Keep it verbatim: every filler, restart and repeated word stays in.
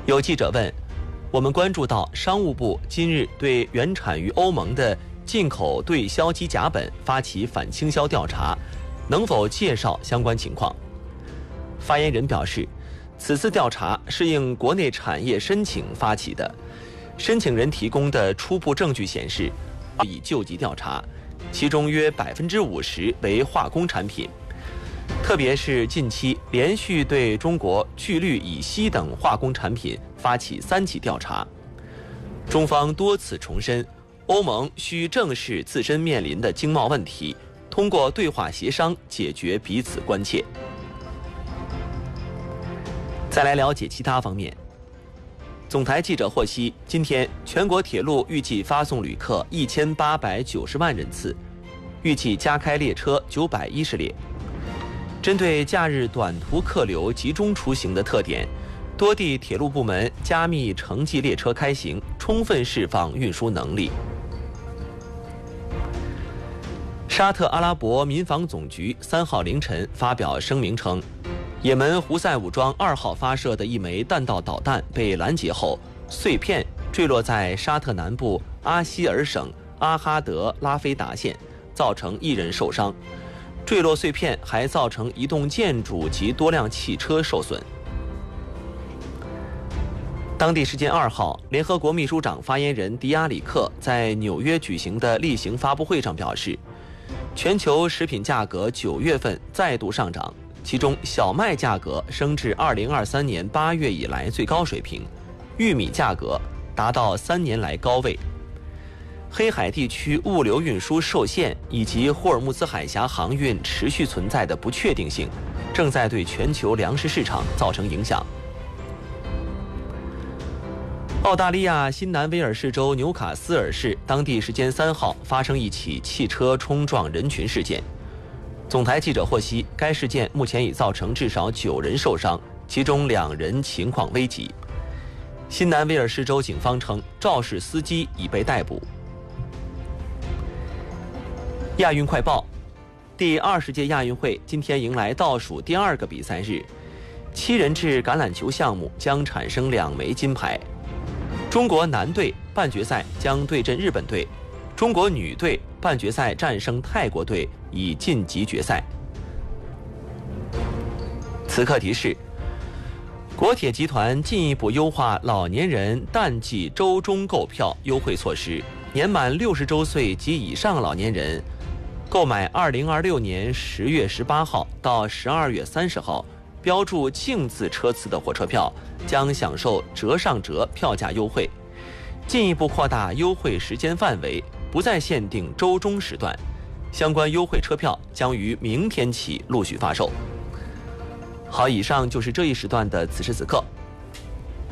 有记者问，我们关注到商务部今日对原产于欧盟的进口对硝基甲苯发起反倾销调查，能否介绍相关情况？发言人表示，此次调查是应国内产业申请发起的，申请人提供的初步证据显示，已救济调查，其中约百分之五十为化工产品，特别是近期连续对中国聚氯乙烯等化工产品发起三起调查。中方多次重申，欧盟需正视自身面临的经贸问题，通过对话协商解决彼此关切。再来了解其他方面。总台记者获悉，今天全国铁路预计发送旅客一千八百九十万人次，预计加开列车九百一十列。针对假日短途客流集中出行的特点，多地铁路部门加密城际列车开行，充分释放运输能力。沙特阿拉伯民防总局三号凌晨发表声明称，也门胡塞武装二号发射的一枚弹道导弹被拦截后，碎片坠落在沙特南部阿希尔省阿哈德拉菲达县，造成一人受伤。坠落碎片还造成一栋建筑及多辆汽车受损。当地时间二号，联合国秘书长发言人迪亚里克在纽约举行的例行发布会上表示，全球食品价格九月份再度上涨，其中小麦价格升至二零二三年八月以来最高水平，玉米价格达到三年来高位。黑海地区物流运输受限以及霍尔木兹海峡航运持续存在的不确定性，正在对全球粮食市场造成影响。澳大利亚新南威尔士州纽卡斯尔市当地时间三号发生一起汽车冲撞人群事件。总台记者获悉，该事件目前已造成至少九人受伤，其中两人情况危急。新南威尔士州警方称，肇事司机已被逮捕。亚运快报，第二十届亚运会今天迎来倒数第二个比赛日，七人制橄榄球项目将产生两枚金牌。中国男队半决赛将对阵日本队，中国女队半决赛战胜泰国队，以晋级决赛。此刻提示：国铁集团进一步优化老年人淡季周中购票优惠措施，年满六十周岁及以上老年人购买二零二六年十月十八号到十二月三十号标注净字车次的火车票，将享受折上折票价优惠。进一步扩大优惠时间范围，不再限定周中时段。相关优惠车票将于明天起陆续发售。好，以上就是这一时段的此时此刻。